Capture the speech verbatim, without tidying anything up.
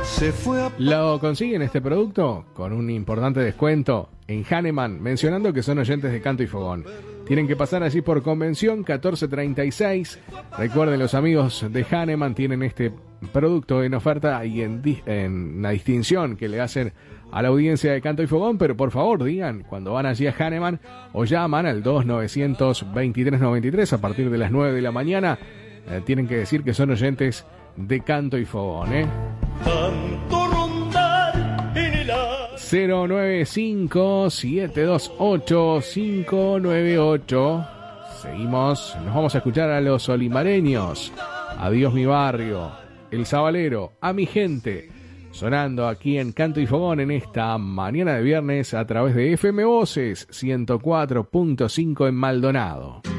Se fue a... Lo consiguen este producto con un importante descuento en Hahnemann, mencionando que son oyentes de Canto y Fogón. Tienen que pasar allí por Convención catorce treinta y seis. Recuerden, los amigos de Hahnemann tienen este producto en oferta y en, di- en una distinción que le hacen a la audiencia de Canto y Fogón, pero por favor digan cuando van allí a Hahnemann o llaman al dos nueve dos tres nueve tres a partir de las nueve de la mañana. Eh, tienen que decir que son oyentes de Canto y Fogón, ¿eh? Tanto rondar en el aire. cero nueve cinco siete dos ocho cinco nueve ocho. Seguimos, nos vamos a escuchar a los olimareños. Adiós mi barrio, El Sabalero, A mi gente, sonando aquí en Canto y Fogón en esta mañana de viernes a través de F M Voces ciento cuatro punto cinco en Maldonado.